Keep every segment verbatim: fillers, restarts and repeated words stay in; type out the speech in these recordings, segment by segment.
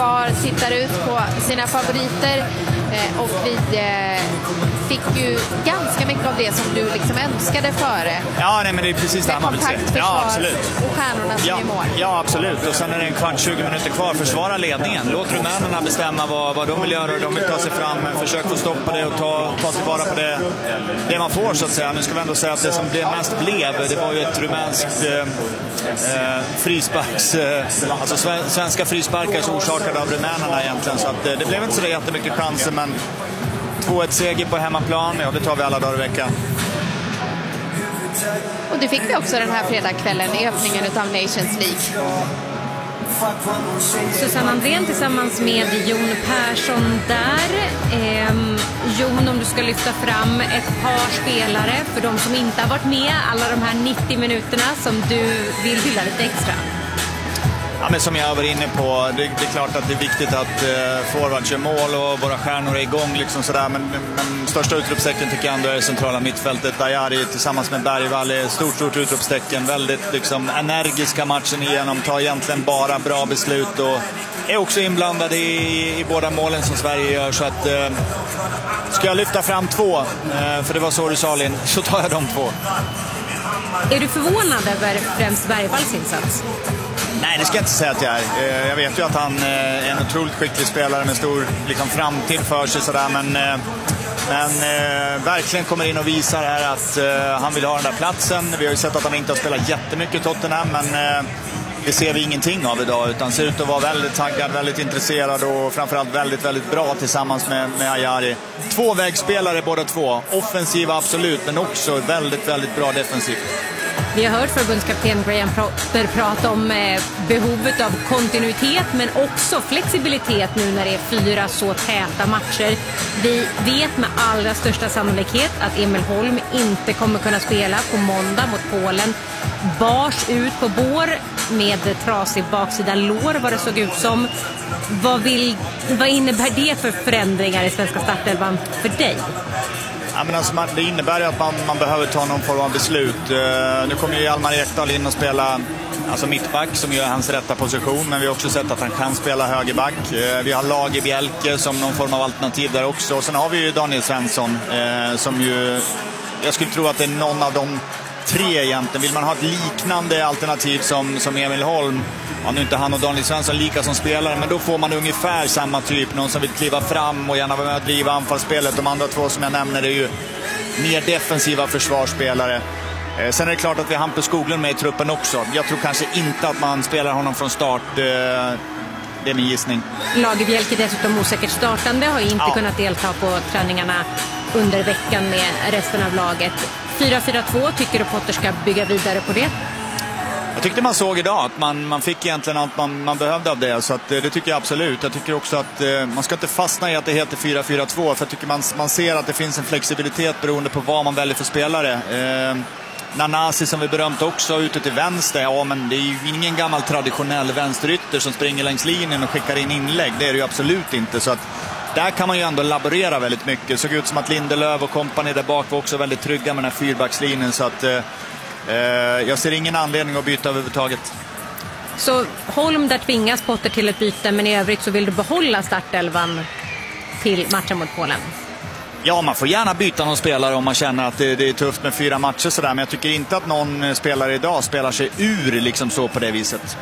kvar, tittar ut på sina favoriter och vi fick ju ganska mycket av det som du liksom önskade före. Ja, nej, men det är precis det man vill se. Ja, absolut. Och stjärnorna som ja, är mål. Ja, absolut. Och sen är det en kvart, tjugo minuter kvar. Försvara ledningen. Låt rumänerna bestämma vad, vad de vill göra. De vill ta sig fram. Försök få stopp på det och ta, ta tillvara på det, det man får, så att säga. Nu ska vi ändå säga att det som blev mest blev, det var ju ett rumänskt eh, eh, frisparks... Eh, alltså svenska frisparkar som orsakade av rumänerna egentligen. Så att, eh, det blev inte så jättemycket chanser, men två ett seger på hemmaplan, ja, det tar vi alla dagar i veckan. Och det fick vi också den här fredagskvällen i öppningen av Nations League. Susanne Andrén tillsammans med Jon Persson där. Eh, Jon, om du ska lyfta fram ett par spelare för de som inte har varit med alla de här nittio minuterna som du vill hylla lite extra. Ja, men som jag var inne på, det, det är klart att det är viktigt att eh, forwards gör mål och våra stjärnor är igång liksom sådär, men, men största utropstecken tycker jag ändå är centrala mittfältet. Dajari tillsammans med Bergvall är stort, stort utropstecken, väldigt liksom energiska matchen igenom, tar egentligen bara bra beslut och är också inblandad i, i båda målen som Sverige gör, så att eh, ska jag lyfta fram två, eh, för det var så du sa, Linn, så tar jag de två. Är du förvånad över främst Bergvalls insats? Nej, det ska jag inte säga att jag är. Jag vet ju att han är en otroligt skicklig spelare med stor liksom, framtid för sig. Sådär, men men eh, verkligen kommer in och visar här att eh, han vill ha den där platsen. Vi har ju sett att han inte har spelat jättemycket i Tottenham, men eh, det ser vi ingenting av idag. Utan ser ut att vara väldigt taggad, väldigt intresserad och framförallt väldigt, väldigt bra tillsammans med, med Ajari. Två vägspelare båda två. Offensiva absolut, men också väldigt, väldigt bra defensivt. Vi har hört förbundskapten Graham Potter prata om eh, behovet av kontinuitet men också flexibilitet nu när det är fyra så täta matcher. Vi vet med allra största sannolikhet att Emil Holm inte kommer kunna spela på måndag mot Polen. Bars ut på bår med trasig baksida lår, vad det såg ut som. Vad, vill, vad innebär det för förändringar i svenska startelvan för dig? Ja, men alltså man, det innebär att man, man behöver ta någon form av beslut. Uh, nu kommer ju Almar Ekdal in och spela alltså mittback som gör hans rätta position, men vi har också sett att han kan spela högerback. Uh, vi har Lag i Bjälke som någon form av alternativ där också. Och sen har vi ju Daniel Svensson uh, som ju, jag skulle tro att det är någon av de tre egentligen. Vill man ha ett liknande alternativ som, som Emil Holm, ja, nu är inte han och Daniel Svensson lika som spelare, men då får man ungefär samma typ. Någon som vill kliva fram och gärna vara med att driva anfallsspelet. De andra två som jag nämner är ju mer defensiva försvarsspelare. Eh, sen är det klart att vi har Hampus Skoglund med i truppen också. Jag tror kanske inte att man spelar honom från start. Eh, det är min gissning. Lag i Bjälke dessutom osäkert startande, har inte ja. kunnat delta på träningarna under veckan med resten av laget. fyra fyra två, tycker du Potter ska bygga vidare på det? Jag tyckte man såg idag att man, man fick egentligen allt man, man behövde av det, så att, det tycker jag absolut. Jag tycker också att eh, man ska inte fastna i att det heter fyra fyra två, för jag tycker man, man ser att det finns en flexibilitet beroende på vad man väljer för spelare. Eh, Nanasi som vi berömt också ute till vänster, ja, men det är ju ingen gammal traditionell vänsterytter som springer längs linjen och skickar in inlägg, det är det ju absolut inte, så att där kan man ju ändå laborera väldigt mycket. Det såg ut som att Lindelöf och kompani där bak var också väldigt trygga med den här fyrbackslinjen, så att eh, jag ser ingen anledning att byta överhuvudtaget. Så Holm, där tvingas Potter till ett byte, men i övrigt så vill du behålla startelvan till matchen mot Polen? Ja, man får gärna byta någon spelare om man känner att det, det är tufft med fyra matcher sådär, men jag tycker inte att någon spelare idag spelar sig ur liksom så på det viset.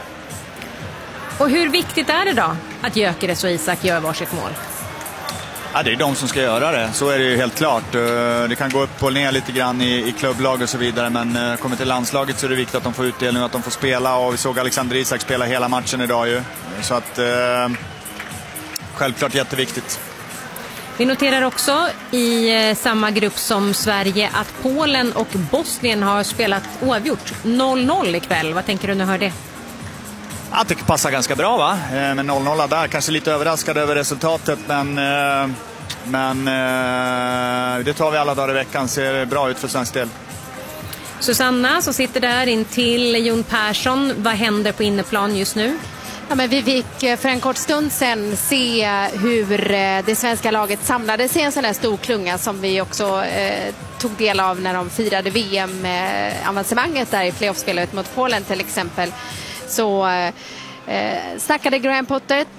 Och hur viktigt är det då att Gyökeres och Isak gör varsitt mål? Ja, det är de som ska göra det, så är det ju helt klart. Det kan gå upp och ner lite grann i, i klubblag och så vidare, men kommer till landslaget så är det viktigt att de får utdelning och att de får spela, och vi såg Alexander Isak spela hela matchen idag ju. Så att eh, självklart jätteviktigt. Vi noterar också i samma grupp som Sverige att Polen och Bosnien har spelat oavgjort noll noll ikväll. Vad tänker du när du hör det? Att det passar ganska bra, va? Med noll noll där. Kanske lite överraskad över resultatet, men, men det tar vi alla dagar i veckan. Ser bra ut för svensk del. Susanna som sitter där in till Jon Persson. Vad händer på inneplan just nu? Ja, men vi fick för en kort stund sedan se hur det svenska laget samlades i en sån här stor klunga som vi också eh, tog del av när de firade V M-avancemanget där i playoffspelet mot Polen till exempel. Så eh, snackade Graham Potter